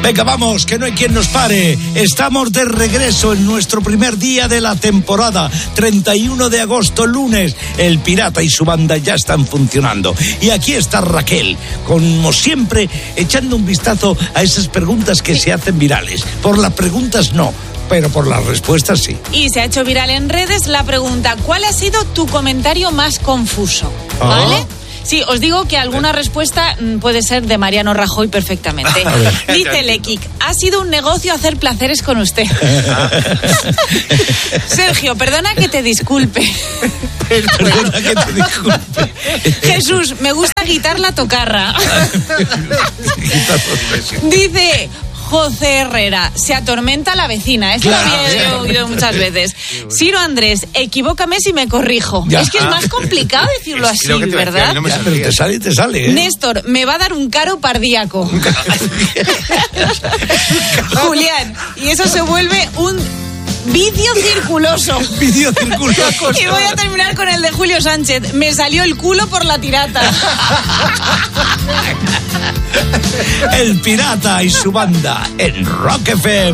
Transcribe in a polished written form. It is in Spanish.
Venga, vamos, que no hay quien nos pare. Estamos de regreso en nuestro primer día de la temporada. 31 de agosto, lunes. El Pirata y su banda ya están funcionando. Y aquí está Raquel, como siempre, echando un vistazo a esas preguntas que se hacen virales. Por las preguntas no, pero por las respuestas sí. Y se ha hecho viral en redes la pregunta: ¿cuál ha sido tu comentario más confuso? ¿Vale? Sí, os digo que alguna respuesta puede ser de Mariano Rajoy perfectamente. Dice Lekik: ha sido un negocio hacer placeres con usted. Sergio, perdona que te disculpe. Perdona que te disculpe. Jesús, me gusta quitar la tocarra. Dice José Herrera: se atormenta la vecina. Esto lo había oído muchas veces. Ciro Andrés: equivócame si me corrijo. Ya. Es que es más complicado decirlo así, ¿verdad? Ya, pero te sale, ¿eh? Néstor: me va a dar un caro pardíaco. Julián: y eso se vuelve un vídeo circuloso. Vídeo circuloso. Y voy a terminar con el de Julio Sánchez: me salió el culo por la tirata. El Pirata y su banda en Rock FM.